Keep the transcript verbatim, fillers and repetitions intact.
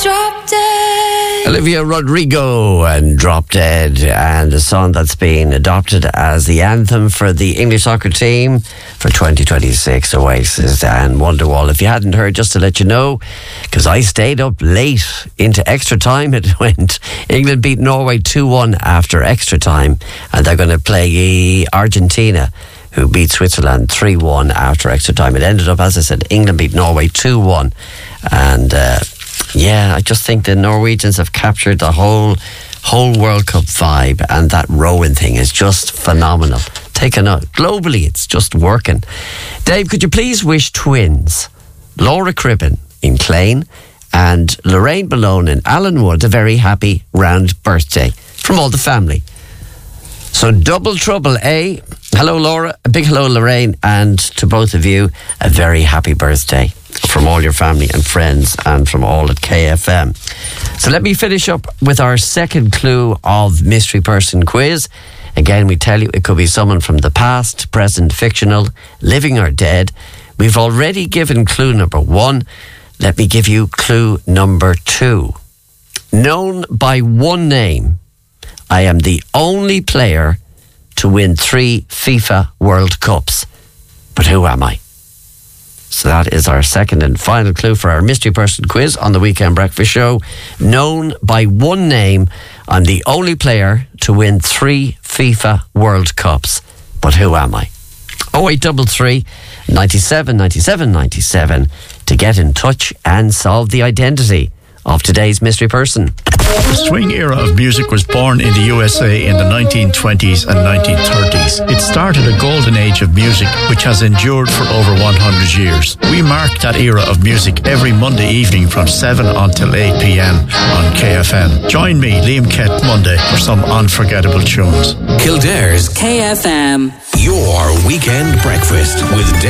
Drop Dead. Olivia Rodrigo and Drop Dead, and a song that's been adopted as the anthem for the English soccer team for twenty twenty-six, Oasis and Wonderwall. If you hadn't heard, just to let you know, because I stayed up late into extra time, it went. England beat Norway two one after extra time, and they're going to play Argentina, who beat Switzerland three one after extra time. It ended up, as I said, England beat Norway two one, and uh, yeah, I just think the Norwegians have captured the whole whole World Cup vibe, and that rowing thing is just phenomenal. Taken out globally, it's just working. Dave, could you please wish twins Laura Cribben in Clane and Lorraine Malone in Allenwood a very happy round birthday from all the family. So double trouble, eh? Hello, Laura. A big hello, Lorraine. And to both of you, a very happy birthday from all your family and friends and from all at K F M. So let me finish up with our second clue of Mystery Person Quiz. Again, we tell you it could be someone from the past, present, fictional, living or dead. We've already given clue number one. Let me give you clue number two. Known by one name, I am the only player to win three FIFA World Cups. But who am I? So that is our second and final clue for our Mystery Person Quiz on the Weekend Breakfast Show. Known by one name, I'm the only player to win three FIFA World Cups. But who am I? oh eight three three, nine seven, nine seven, nine seven to get in touch and solve the identity of today's mystery person. The swing era of music was born in the U S A in the nineteen twenties and nineteen thirties. It started a golden age of music which has endured for over one hundred years. We mark that era of music every Monday evening from seven until eight p.m. on K F M. Join me, Liam Kett, Monday for some unforgettable tunes. Kildare's K F M. Your Weekend Breakfast with Dave.